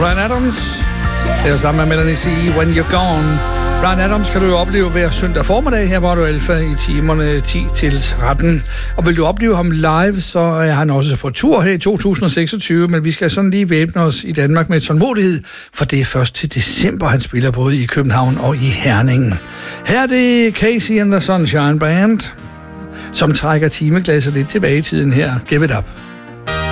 Bryan Adams. Det er sammen med Melanie C. When You're Gone. Bryan Adams kan du jo opleve hver søndag formiddag her på Radio Alfa i timerne 10-13. Og vil du opleve ham live, så er han også på tur her i 2026, men vi skal sådan lige væbne os i Danmark med tålmodighed, for det er først til december, han spiller både i København og i Herning. Her er det Casey and the Sunshine Band, som trækker timeglasset lidt tilbage i tiden her. Give it up.